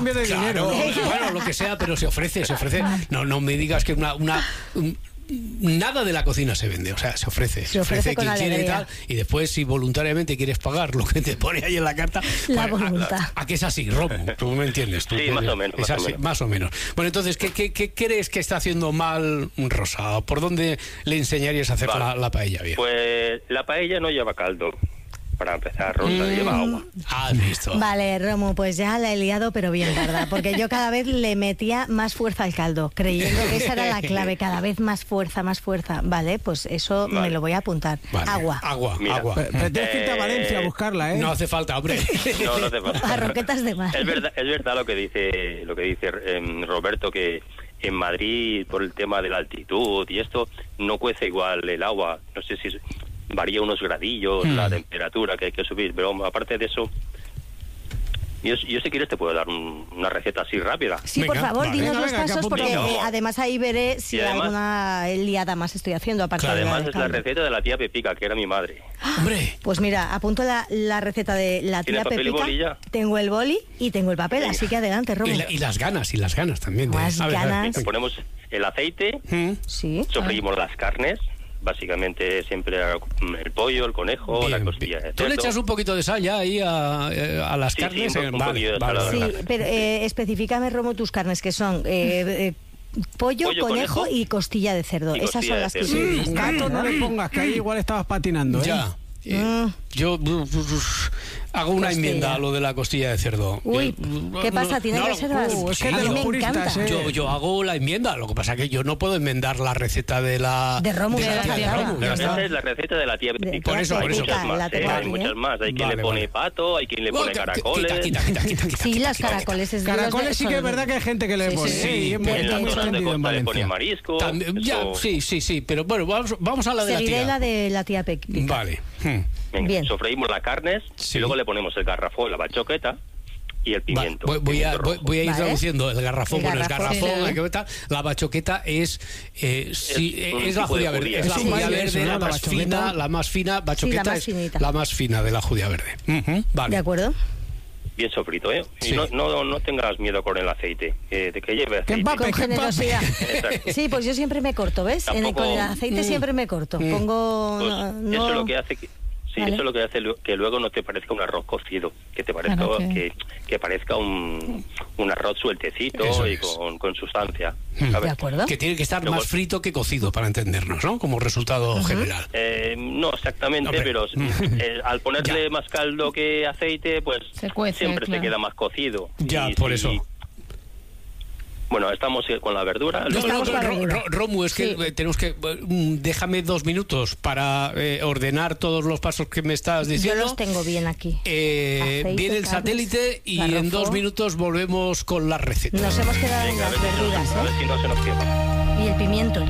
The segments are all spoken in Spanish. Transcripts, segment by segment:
de dinero. Bueno, lo que sea, pero se ofrece. No me digas que nada de la cocina se vende, o sea, se ofrece con quien quiere y alegría. tal, y después si voluntariamente quieres pagar lo que te pone ahí en la carta, La voluntad. ¿A qué es así, Romo? Tú me entiendes. Sí, más o menos. Es así, más o menos. Bueno, entonces, ¿qué crees que está haciendo mal Rosa? ¿Por dónde le enseñarías a hacer la paella bien? Pues la paella no lleva caldo. Para empezar, Rosa, lleva agua. Ah, listo. Vale, Romo, pues ya la he liado, pero bien, ¿verdad? Porque yo cada vez le metía más fuerza al caldo, creyendo que esa era la clave, cada vez más fuerza. Vale, pues eso me lo voy a apuntar. Vale. Agua. Mira, Pero tienes que irte a Valencia a buscarla, ¿eh? No hace falta, hombre. No hace falta. A roquetas de mar. Es verdad lo que dice Roberto, que en Madrid, por el tema de la altitud y esto, no cuece igual el agua. No sé si varía unos gradillos la temperatura que hay que subir, pero aparte de eso, yo si quieres te puedo dar una receta así rápida. Sí, Venga, por favor, vale. dinos los Venga, que pasos, porque apuntamos. además ahí veré si Y además- alguna liada más estoy haciendo aparte de Además del es la caldo. receta de la tía Pepica, que era mi madre. Hombre. Pues mira, apunto la receta de la tía ¿Tienes papel y Pepica. boli ya? Tengo el boli y tengo el papel, Venga. así que adelante, Romo. Y las ganas también. Más A ver, ganas. Le ponemos el aceite, Sí. sofreímos las carnes, básicamente siempre el pollo, el conejo, la costilla de ¿Tú le cerdo. echas un poquito de sal ya ahí a las Sí, carnes? sí, un poquillo de sal, la Sí, verdad. pero especifícame, Romo, tus carnes, que son pollo, Pollo, conejo y costilla de cerdo. y Esas costilla son de las que cerdo. sí. Gato no le pongas, que ahí igual estabas patinando, ¿eh? Ya. Yo hago una Costilla. enmienda a lo de la costilla de cerdo. Uy, ¿qué pasa? ¿Tienes reservas? es que A de mí los me puristas, encanta. ¿eh? Yo hago la enmienda, lo que pasa es que yo no puedo enmendar la receta de la... De Romo, de la ya tía está. Romo, ya está. Esa es la receta de la tía Pepica. Por eso, Hay por eso. muchas más, La tengo hay aquí, muchas más. Hay quien Vale, le pone vale. pato, hay quien le pone caracoles. Quita. Sí, las caracoles. Es de Caracoles los- sí que es son- verdad que hay gente que le Sí, pone. sí, ¿eh? Y es muy- En está las muy zonas de extendido en costa le pone Valencia. marisco. También, ya, eso- sí, pero bueno, vamos a la de la Seguiré tía. la de la tía Pepica. Vale. Venga, Bien. sofreímos las carnes Sí. y luego le ponemos el garrafón, la bachoqueta y el pimiento. Voy a ir Vale. traduciendo el garrafón. El Bueno, el garrafón, garrafón, sí. la bachoqueta. La bachoqueta es un la tipo de judía verde. judía. Es la Es un judía baile, verde, ¿no? la La más bachoqueta. fina. La más fina, bachoqueta más es finita. la más fina de la judía verde. Vale. ¿De acuerdo? Bien sofrito, ¿eh? Sí. Y no tengas miedo con el aceite, de que lleve Que aceite. empape, Con que empape. generosidad. Exacto. Sí, pues yo siempre me corto, ¿ves? Tampoco- Con el aceite siempre me corto. Pongo... Pues no- eso es lo que hace Vale. eso es lo que hace que luego no te parezca un arroz cocido, que te parezca Claro, que parezca un arroz sueltecito Eso y es. con sustancia. ¿De ¿sabes? acuerdo? Que tiene que estar Luego- más frito que cocido para entendernos, ¿no? Como resultado general. No exactamente, Hombre. pero al ponerle más caldo que aceite, pues Se cuece, siempre claro. se queda más cocido. Ya, Y por si- eso. Bueno, estamos con la verdura. No, Estamos con la verdura. Romu, es que Sí. tenemos que... déjame 2 minutos para ordenar todos los pasos que me estás Yo diciendo. los tengo bien aquí. Aceite, Viene el carnes, satélite y garrafón. en 2 minutos volvemos con la receta. Nos hemos quedado en Venga, las verduras, a ver si no se nos quema. ¿eh? Y el pimiento.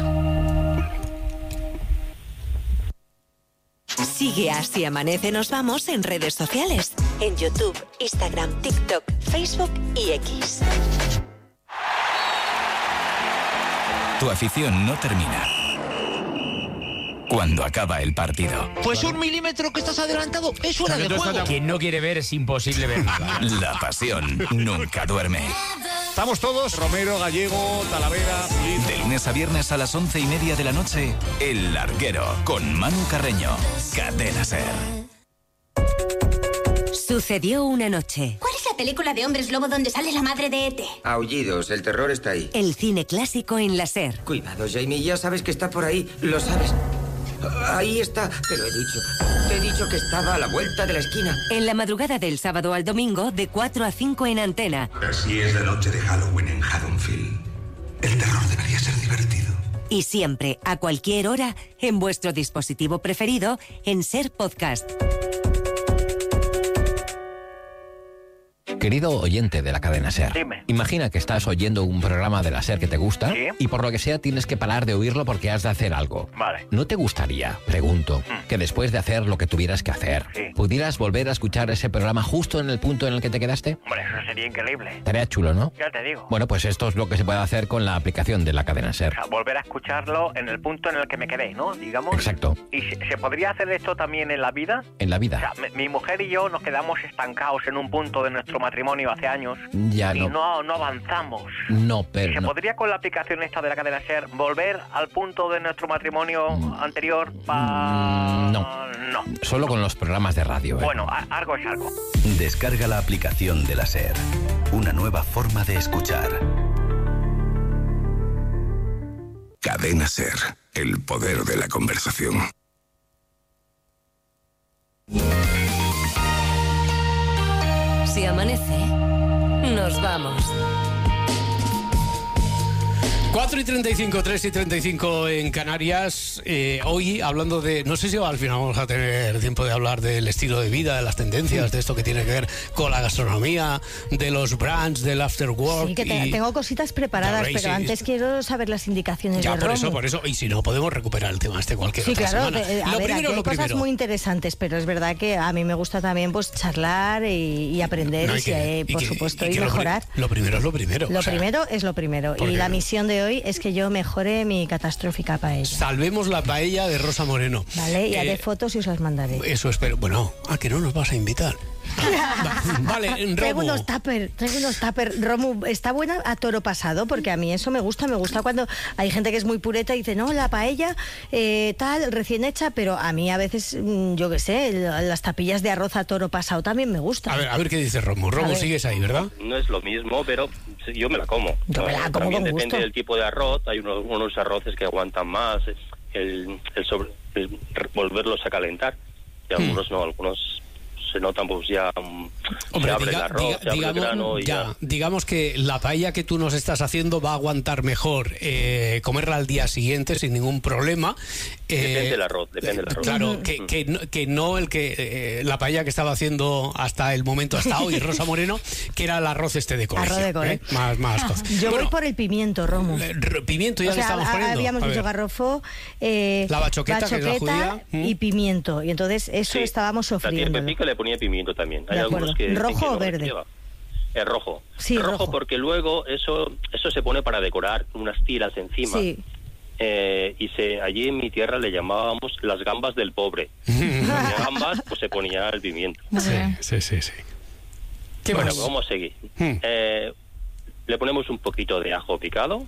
Sigue Así Amanece Nos Vamos en redes sociales. En YouTube, Instagram, TikTok, Facebook y X. Tu afición no termina cuando acaba el partido. Pues 1 milímetro que estás adelantado es fuera de juego. Quien no quiere ver es imposible ver nada. La pasión nunca duerme. Estamos todos, Romero, Gallego, Talavera... De lunes a viernes a las 11:30 de la noche, El Larguero, con Manu Carreño. Cadena SER. Sucedió una noche. ¿Cuál es la película de hombres lobo donde sale la madre de E.T.? Aullidos, el terror está ahí. El cine clásico en la SER. Cuidado, Jamie, ya sabes que está por ahí, lo sabes. Ahí está, te lo he dicho. Te he dicho que estaba a la vuelta de la esquina. En la madrugada del sábado al domingo, de 4 a 5 en Antena. Así es la noche de Halloween en Haddonfield. El terror debería ser divertido. Y siempre, a cualquier hora, en vuestro dispositivo preferido, en SER Podcast. Querido oyente de la cadena SER, Dime. imagina que estás oyendo un programa de la SER que te gusta Sí. y por lo que sea tienes que parar de oírlo porque has de hacer algo. Vale. ¿No te gustaría, pregunto, que después de hacer lo que tuvieras que hacer, Sí. pudieras volver a escuchar ese programa justo en el punto en el que te quedaste? Hombre, eso sería increíble. Estaría chulo, ¿no? Ya te digo. Bueno, pues esto es lo que se puede hacer con la aplicación de la cadena O SER. sea, volver a escucharlo en el punto en el que me quedé, ¿no? Digamos. Exacto. ¿Y se podría hacer esto también en la vida? En la O vida. sea, mi mujer y yo nos quedamos estancados en un punto de nuestro matrimonio matrimonio hace años Ya y no. no avanzamos. No, pero ¿Se no. podría con la aplicación esta de la cadena SER volver al punto de nuestro matrimonio anterior? No. Solo con los programas de radio. Bueno, algo es algo. Descarga la aplicación de la SER. Una nueva forma de escuchar. Cadena SER, el poder de la conversación. Si amanece, nos vamos. 4:35, 3:35 en Canarias. Hoy hablando de... No sé si al final vamos a tener tiempo de hablar del estilo de vida, de las tendencias, de esto que tiene que ver con la gastronomía, de los brands, del after work. Sí, que tengo cositas preparadas, pero antes quiero saber las indicaciones de Romu. Por eso. Y si no, podemos recuperar el tema cualquier sí, otra claro, semana. Hay cosas muy interesantes, pero es verdad que a mí me gusta también pues charlar y aprender por supuesto, y mejorar. Lo primero es lo primero. Lo primero es lo primero. Y la misión de hoy es que yo mejore mi catastrófica paella. Salvemos la paella de Rosa Moreno. Vale, y haré fotos y os las mandaré. Eso espero. Bueno, ¿a que no nos vas a invitar? Vale, Romu. Traigo unos tupper. Romu, ¿está buena a toro pasado? Porque a mí eso me gusta cuando hay gente que es muy pureta y dice, no, la paella tal, recién hecha, pero a mí a veces, yo qué sé, las tapillas de arroz a toro pasado también me gustan. A ver qué dice Romu. Romu, sigues ahí, ¿verdad? No es lo mismo, pero yo me la como. También depende del tipo de arroz. Hay unos arroces que aguantan más el volverlos a calentar y algunos no, algunos se notan pues ya. Hombre, se abre el arroz, se abre el grano y digamos que la paella que tú nos estás haciendo va a aguantar mejor comerla al día siguiente sin ningún problema. Depende del arroz. Claro, que no la paella que estaba haciendo hasta el momento, hasta hoy, Rosa Moreno, que era el arroz de colegio. Arroz de colegio. Más Yo voy por el pimiento, Romu. Pimiento ya le estamos poniendo. Habíamos dicho garrofó, la bachoqueta, que es la judía, y pimiento. Y entonces eso estábamos sofriendo. La tía le ponía pimiento también. Hay algunos que ¿rojo o verde? Es rojo. Sí, rojo, porque luego eso se pone para decorar unas tiras encima. Sí. Allí en mi tierra le llamábamos las gambas del pobre. Las gambas, pues se ponía el pimiento. Sí. Bueno, vamos a seguir. Le ponemos un poquito de ajo picado.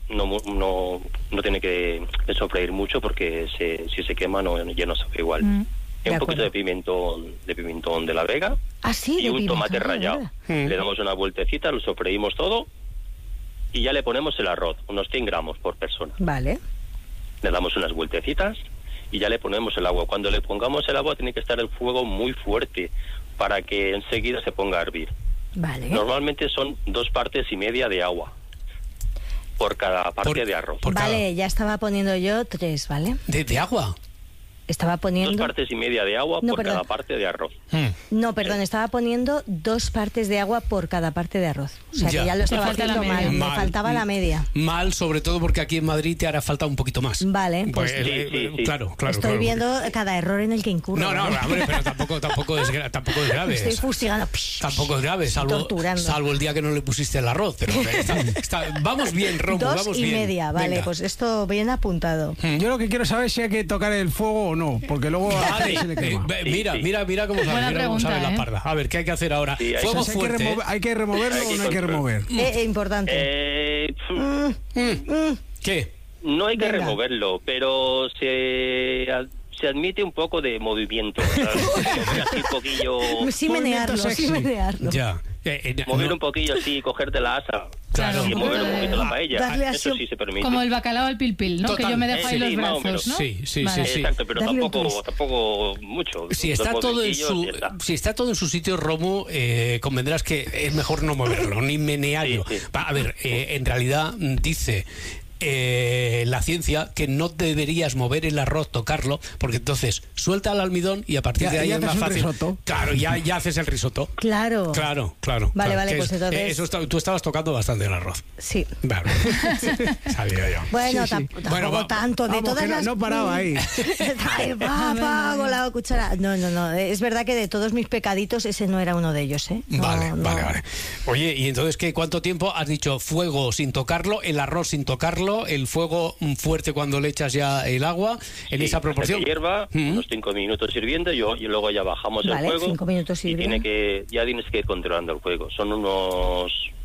No tiene que sofreír mucho porque si se quema ya no sabe igual. Un poquito de pimentón de la Vega y un tomate rallado. Le damos una vueltecita, lo sofreímos todo y ya le ponemos el arroz, unos 100 gramos por persona. Vale. Le damos unas vueltecitas y ya le ponemos el agua. Cuando le pongamos el agua tiene que estar el fuego muy fuerte para que enseguida se ponga a hervir. Vale. Normalmente son 2,5 partes de agua por cada parte de arroz. Vale, ya estaba poniendo yo 3, ¿vale? ¿De agua? Estaba poniendo 2,5 partes de agua por cada parte de arroz. No, perdón, estaba poniendo 2 partes de agua por cada parte de arroz. O sea, que ya lo estaba haciendo mal. Me faltaba la media. Mal, sobre todo porque aquí en Madrid te hará falta un poquito más. Vale, pues sí. Claro. Estoy viendo cada error en el que incurro. No, hombre, pero tampoco es grave. Estoy fustigando. Tampoco es grave, salvo el día que no le pusiste el arroz. Pero vamos bien, Romu, vamos bien. 2,5, vale, venga. Pues esto bien apuntado. Yo lo que quiero saber es si hay que tocar el fuego o no, porque luego se le quema. Mira cómo sabe la parda. A ver, ¿qué hay que hacer ahora? Fuego fuerte. ¿Hay que removerlo o no hay que remover? Importante. ¿Qué? No hay que removerlo, pero se admite un poco de movimiento. Así un poquillo. Sí menearlo. Ya. Mover un poquillo así, cogerte la asa. Claro, y mover un poquito la paella. Eso sí se permite. Como el bacalao al pilpil, ¿no? Total, que yo me dejo ahí los brazos, ¿no? Sí. Exacto, pero tampoco mucho. Si está todo en su sitio, Romu, convendrás que es mejor no moverlo, ni menearlo. Sí. A ver, en realidad dice la ciencia que no deberías mover el arroz, tocarlo, porque entonces suelta el almidón y a partir de ahí es más fácil. Risotto. Claro, ya haces el risotto. Claro. Vale, pues entonces. Tú estabas tocando bastante el arroz. Sí. Vale. Sabía yo. Bueno, tampoco tanto. De todas las. No paraba ahí. Con la cuchara. No. Es verdad que de todos mis pecaditos ese no era uno de ellos, ¿eh? Vale. Oye, ¿y entonces qué? ¿Cuánto tiempo has dicho fuego sin tocarlo, el arroz sin tocarlo? controlarlo, el fuego fuerte cuando le echas ya el agua, en esa proporción. Que hierva, unos 5 minutos hirviendo, y luego ya bajamos el fuego. 5 minutos y hirviendo. ya tienes que ir controlando el fuego. Son unos